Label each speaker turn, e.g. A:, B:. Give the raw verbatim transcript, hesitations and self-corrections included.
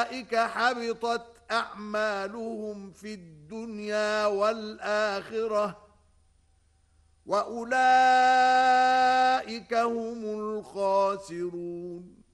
A: أولئك حبطت أعمالهم في الدنيا والآخرة وأولئك هم الخاسرون